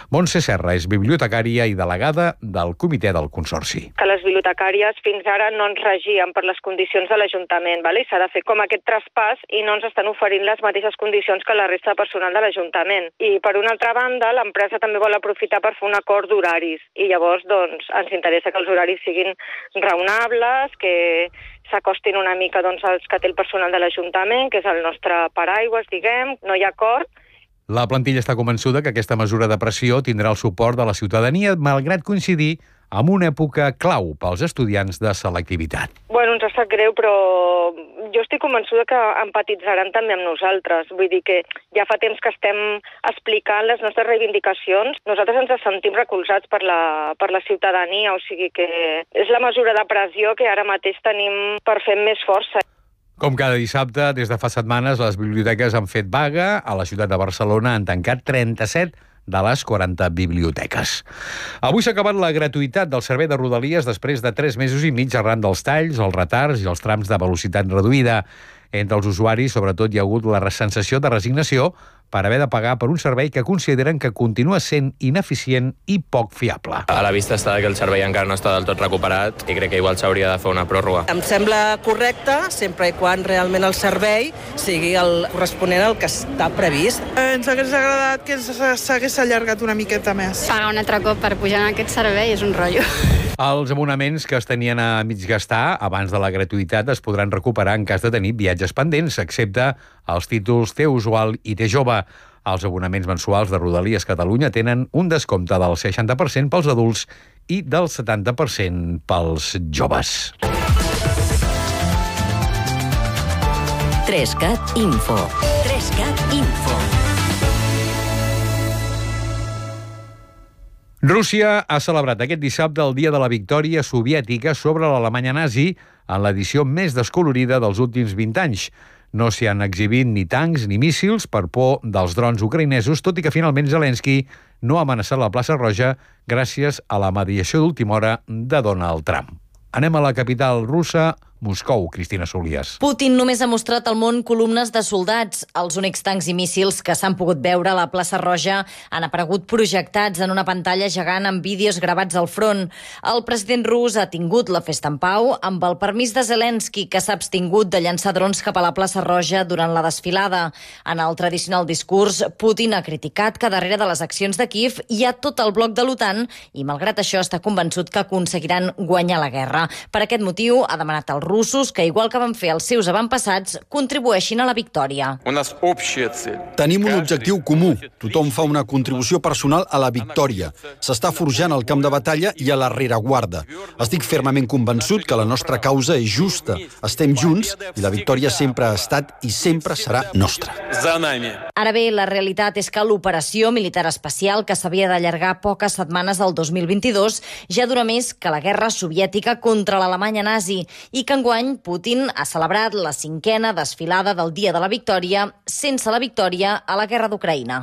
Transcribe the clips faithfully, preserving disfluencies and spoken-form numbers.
Montse Serra és bibliotecària i delegada del comitè del Consorci. Que les bibliotecàries fins ara no ens regien per les condicions de l'Ajuntament, vale? S'ha de fer com aquest traspàs i no ens estan oferint les mateixes condicions que la resta de personal de l'Ajuntament. I per una altra banda, l'empresa també vol aprofitar per fer un acord d'horaris i llavors doncs, ens interessa que els horaris siguin raonables, que s'acostin una mica doncs, als que té el personal de l'Ajuntament, que és el nostre paraigües, diguem, no hi ha acord. La plantilla està convençuda que aquesta mesura de pressió tindrà el suport de la ciutadania, malgrat coincidir amb una època clau pels estudiants de selectivitat. Bueno, ens ha sap greu, però jo estic convençuda que empatitzaran també amb nosaltres. Vull dir que ja fa temps que estem explicant les nostres reivindicacions. Nosaltres ens sentim recolzats per la, per la ciutadania, o sigui que és la mesura de pressió que ara mateix tenim per fer més força. Com cada dissabte, des de fa setmanes, les biblioteques han fet vaga. A la ciutat de Barcelona han tancat trenta-set de les quaranta biblioteques. Avui s'ha acabat la gratuïtat del servei de Rodalies després de tres mesos i mig arran dels talls, els retards i els trams de velocitat reduïda. Entre els usuaris, sobretot, hi ha hagut la sensació de resignació per haver de pagar per un servei que consideren que continua sent ineficient i poc fiable. A la vista està que el servei encara no està del tot recuperat i crec que igual s'hauria de fer una pròrroga. Em sembla correcte, sempre i quan realment el servei sigui el corresponent al que està previst. Ens hagués agradat que s'hagués allargat una miqueta més. Pagar un altre cop per pujar en aquest servei és un rotllo. Els abonaments que es tenien a mig gastar abans de la gratuïtat es podran recuperar en cas de tenir viatges pendents, excepte els títols T Usual i T Jove. Els abonaments mensuals de Rodalies Catalunya tenen un descompte del seixanta per cent pels adults i del setanta per cent pels joves. Trescat Info. Trescat Info. Rússia ha celebrat aquest dissabte el Dia de la Victòria Soviètica sobre l'Alemanya nazi en l'edició més descolorida dels últims vint anys. No s'hi han exhibit ni tancs ni míssils per por dels drons ucraïnesos, tot i que finalment Zelensky no ha amenaçat la plaça Roja gràcies a la mediació d'última hora de Donald Trump. Anem a la capital russa, Moscou, Cristina Solias. Putin només ha mostrat al món columnes de soldats. Els únics tancs i míssils que s'han pogut veure a la plaça Roja han aparegut projectats en una pantalla gegant amb vídeos gravats al front. El president rus ha tingut la festa en pau amb el permís de Zelensky, que s'ha abstingut de llançar drons cap a la plaça Roja durant la desfilada. En el tradicional discurs, Putin ha criticat que darrere de les accions de Kíev hi ha tot el bloc de l'OTAN i, malgrat això, està convençut que aconseguiran guanyar la guerra. Per aquest motiu, ha demanat als russos que, igual que van fer els seus avantpassats, contribueixin a la victòria. Tenim un objectiu comú. Tothom fa una contribució personal a la victòria. S'està forjant al camp de batalla i a la rereguarda. Estic fermament convençut que la nostra causa és justa. Estem junts i la victòria sempre ha estat i sempre serà nostra. Ara bé, la realitat és que l'operació militar especial, que s'havia d'allargar poques setmanes del dos mil vint-i-dos, ja dura més que la guerra soviètica contra l'Alemanya nazi i que enguany Putin ha celebrat la cinquena desfilada del Dia de la Victòria sense la victòria a la guerra d'Ucraïna.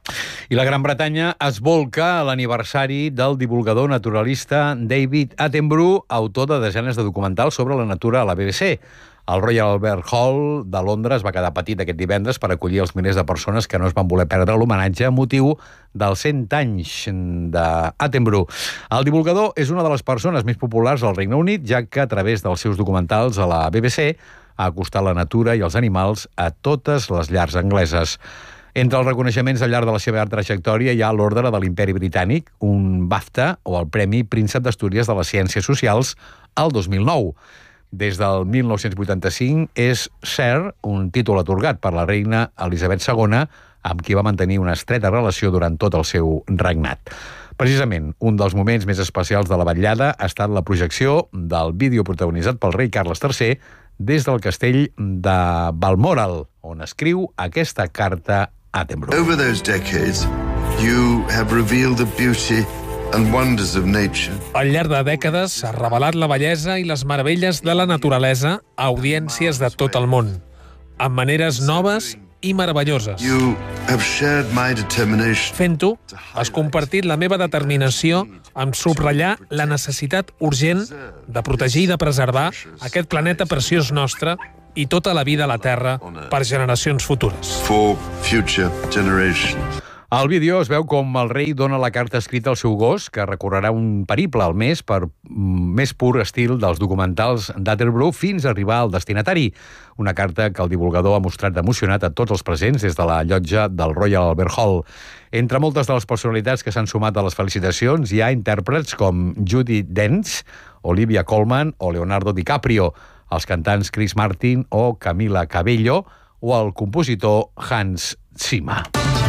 I la Gran Bretanya es volca a l'aniversari del divulgador naturalista David Attenborough, autor de desenes de documentals sobre la natura a la B B C. El Royal Albert Hall de Londres va quedar petit aquest divendres per acollir els milers de persones que no es van voler perdre l'homenatge a motiu dels cent anys d'Attenborough. El divulgador és una de les persones més populars al Regne Unit, ja que a través dels seus documentals a la B B C ha acostat la natura i els animals a totes les llars angleses. Entre els reconeixements al llarg de la seva trajectòria hi ha l'Ordre de l'Imperi Britànic, un BAFTA o el Premi Príncep d'Astúries de les Ciències Socials al dos mil nou. Des del mil nou-cents vuitanta-cinc és Sir, un títol atorgat per la reina Elisabet segona, amb qui va mantenir una estreta relació durant tot el seu regnat. Precisament, un dels moments més especials de la vetllada ha estat la projecció del vídeo protagonitzat pel rei Carles tercer des del castell de Balmoral, on escriu aquesta carta a Attenborough. Over those decades, you have revealed the beauty and wonders of nature. Al llarg de dècades s'ha revelat la bellesa i les meravelles de la naturalesa a audiències de tot el món, amb maneres noves i meravelloses. You have shared my determination. Fent-ho, has compartit la meva determinació en subratllar la necessitat urgent de protegir i de preservar aquest planeta preciós nostre i tota la vida a la Terra per generacions futures. For future generations. Al vídeo es veu com el rei dona la carta escrita al seu gos, que recorrerà un periple al mes per més pur estil dels documentals d'Attenborough fins a arribar al destinatari. Una carta que el divulgador ha mostrat emocionat a tots els presents des de la llotja del Royal Albert Hall. Entre moltes de les personalitats que s'han sumat a les felicitacions hi ha intèrprets com Judi Dench, Olivia Colman o Leonardo DiCaprio, els cantants Chris Martin o Camila Cabello o el compositor Hans Zimmer.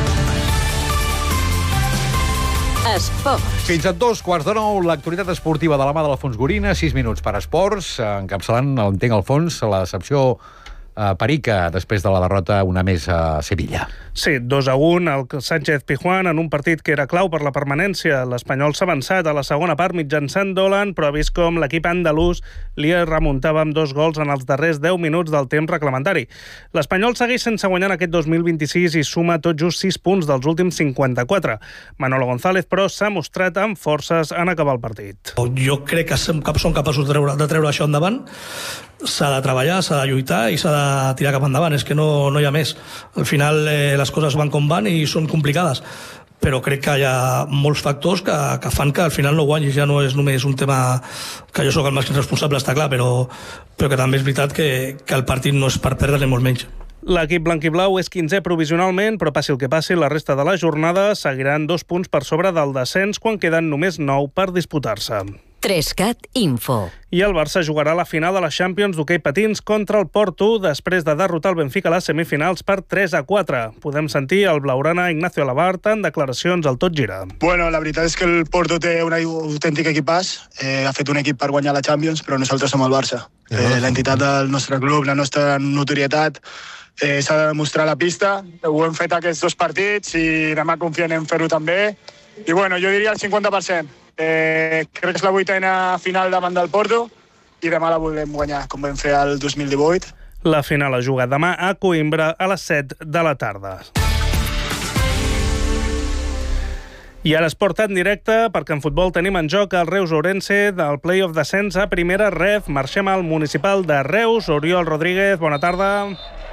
Esports. Fins a dos quarts de nou, l'actualitat esportiva de la mà de l'Alfons Gorina, sis minuts per esports, encapçalant, entenc, Alfons, la decepció eh, perica després de la derrota una més a Sevilla. Sí, dos a un, el Sánchez Pizjuán en un partit que era clau per la permanència. L'Espanyol s'ha avançat a la segona part mitjançant Dolan, però ha vist com l'equip andalús li remuntava amb dos gols en els darrers deu minuts del temps reglamentari. L'Espanyol segueix sense guanyar en aquest dos mil vint-i-sis i suma tot just sis punts dels últims cinquanta-quatre. Manolo González, però, s'ha mostrat amb forces en acabar el partit. Jo crec que som capaços de treure, de treure això endavant. S'ha de treballar, s'ha de lluitar i s'ha de tirar cap endavant. És que no, no hi ha més. Al final eh, les coses van com van i són complicades, però crec que hi ha molts factors que, que fan que al final no guanyis. Ja no és només un tema que jo sóc el màxim responsable, està clar, però, però que també és veritat que, que el partit no és per perdre ni molt menys. L'equip blanquiblau és quinzè provisionalment, però passi el que passi, la resta de la jornada seguiran dos punts per sobre del descens quan queden només nou per disputar-se. Trescat Info. I el Barça jugarà la final de la Champions d'hoquei patins contra el Porto després de derrotar el Benfica a les semifinals per tres a quatre. Podem sentir el blaugrana Ignacio Alabart en declaracions al Tot Gira. Bueno, la veritat és que el Porto té un autèntic equipàs. Eh, ha fet un equip per guanyar la Champions, però nosaltres som el Barça. Eh, l'entitat del nostre club, la nostra notorietat, eh, s'ha de demostrar a la pista. Ho hem fet aquests dos partits i demà confiem en fer-ho també. I bueno, jo diria el cinquanta per cent. Eh, crec que és la vuitena final davant del Porto i demà la volem guanyar, com vam fer el dos mil divuit. La final es juga demà a Coimbra a les set de la tarda. I ara esport en directe, perquè en futbol tenim en joc el Reus-Ourense del play-off descens a primera ref. Marxem al municipal de Reus. Oriol Rodríguez, bona tarda.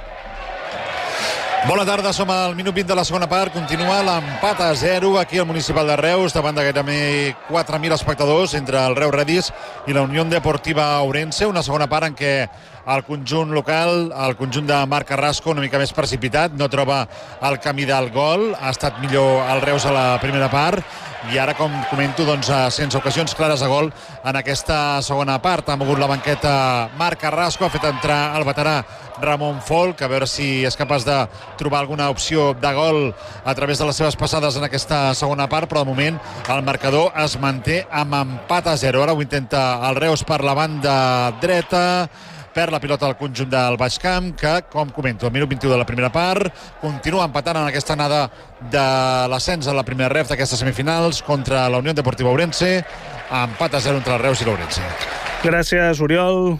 Bona tarda, som al minut vint de la segona part. Continua l'empat a zero aquí al municipal de Reus, davant de gairebé quatre mil espectadors entre el Reus Redis i la Unió Deportiva Ourense. Una segona part en què el conjunt local, el conjunt de Marc Carrasco, una mica més precipitat, no troba el camí del gol. Ha estat millor el Reus a la primera part i ara, com comento, doncs, sense ocasions clares de gol en aquesta segona part. Ha mogut la banqueta Marc Carrasco, ha fet entrar el veterà Ramon Folk, a veure si és capaç de trobar alguna opció de gol a través de les seves passades en aquesta segona part, però de moment el marcador es manté amb empat a zero. Ara ho intenta el Reus per la banda dreta, perd la pilota al conjunt del Baix Camp, que, com comento, al minut vint-i-u de la primera part, continua empatant en aquesta anada de l'ascens a la primera ref d'aquestes semifinals contra la Unió Deportiva Ourense. Empat a zero entre el Reus i l'Ourense. Gràcies, Oriol.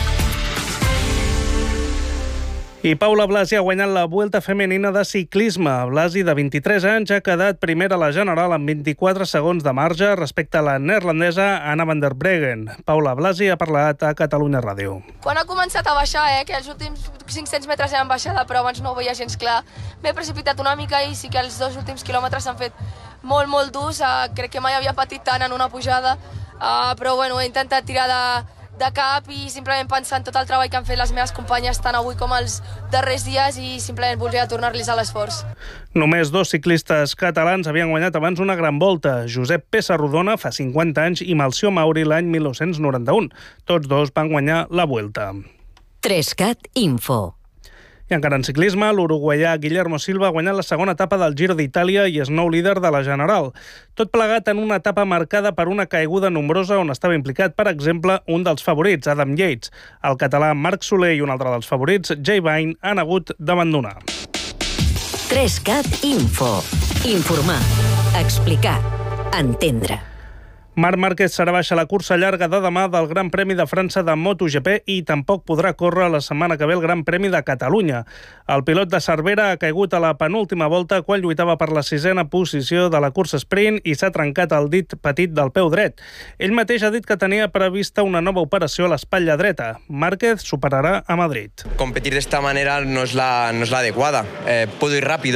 I Paula Blasi ha guanyat la Vuelta Femenina de ciclisme. Blasi, de vint-i-tres anys, ha quedat primera a la general amb vint-i-quatre segons de marge respecte a la neerlandesa Anna van der Breggen. Paula Blasi ha parlat a Catalunya Ràdio. Quan ha començat a baixar, eh, que els últims cinc-cents metres eren baixada, però abans no ho veia gens clar, m'he precipitat una mica i sí que els dos últims quilòmetres s'han fet molt, molt durs. Uh, crec que mai havia patit tant en una pujada, uh, però bueno, he intentat tirar de de cap i simplement pensar en tot el treball que han fet les meves companyes tant avui com els darrers dies i simplement volia tornar-los a l'esforç. Només dos ciclistes catalans havien guanyat abans una gran volta. Josep Pessarrodona fa cinquanta anys i Melcior Mauri l'any mil nou-cents noranta-u. Tots dos van guanyar la Vuelta. Trescat Info. I encara en ciclisme, l'uruguaià Guillermo Silva ha guanyat la segona etapa del Giro d'Itàlia i és nou líder de la General. Tot plegat en una etapa marcada per una caiguda nombrosa on estava implicat, per exemple, un dels favorits, Adam Yates. El català Marc Soler i un altre dels favorits, Jay Vine, han hagut d'abandonar. Trescat Info. Informar, explicar, entendre. Marc Márquez serà baixa a la cursa llarga de demà del Gran Premi de França de MotoGP i tampoc podrà córrer la setmana que ve el Gran Premi de Catalunya. El pilot de Cervera ha caigut a la penúltima volta quan lluitava per la sisena posició de la cursa sprint i s'ha trencat el dit petit del peu dret. Ell mateix ha dit que tenia prevista una nova operació a l'espatlla dreta. Márquez superarà a Madrid. Competir de esta manera no es la, no es la adecuada. Eh, puedo ir rápido,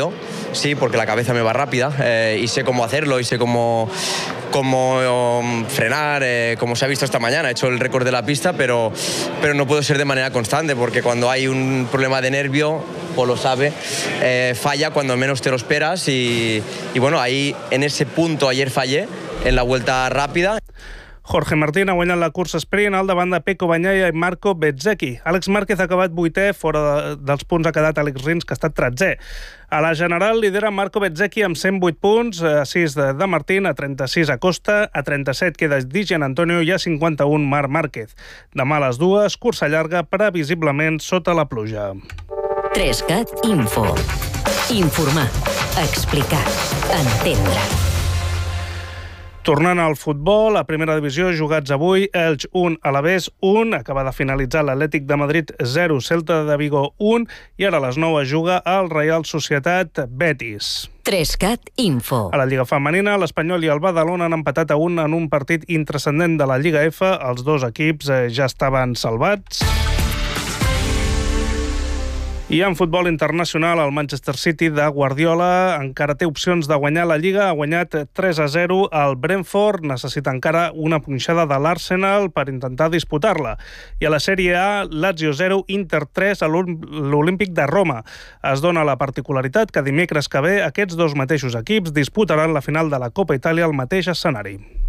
sí, porque la cabeza me va rápida eh, y sé cómo hacerlo y sé cómo, cómo um, frenar, eh, como se ha visto esta mañana. He hecho el récord de la pista, pero, pero no puedo ser de manera constante, porque cuando hay un problema de nervio, Paul lo sabe, eh, falla cuando menos te lo esperas y, y bueno, ahí en ese punto ayer fallé en la vuelta rápida. Jorge Martín ha guanyat la cursa sprint al davant de Pecco Bagnaia i Marco Bezzecchi. Àlex Márquez ha acabat vuitè, fora de, dels punts ha quedat Àlex Rins, que ha estat tretzè. A la general lidera Marco Bezzecchi amb cent vuit punts, a sis de, de Martín, a trenta-sis a Costa, a trenta-set queda Di Gianantonio i a cinquanta-un Marc Márquez. Demà a les dues, cursa llarga, previsiblement sota la pluja. tres cat Info. Informar, explicar, entendre. Tornant al futbol, a primera divisió, jugats avui, Elx un, Alavés un, acaba de finalitzar l'Atlètic de Madrid zero, Celta de Vigo un, i ara a les nou es juga al Real Societat Betis. tres cat Info. A la Lliga Femenina, l'Espanyol i el Badalona han empatat a un en un partit intrascendent de la Lliga F. Els dos equips ja estaven salvats. I en futbol internacional, el Manchester City de Guardiola encara té opcions de guanyar la Lliga. Ha guanyat tres a zero al Brentford. Necessita encara una punxada de l'Arsenal per intentar disputar-la. I a la Sèrie A, Lazio zero, Inter tres a l'Olímpic de Roma. Es dona la particularitat que dimecres que ve aquests dos mateixos equips disputaran la final de la Copa Itàlia al mateix escenari.